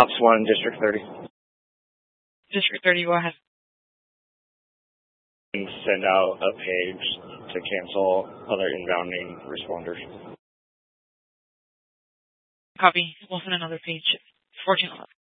Ops 1, District 30. District 30, go ahead. And send out a page to cancel other inbounding responders. Copy. We'll send another page. 1411.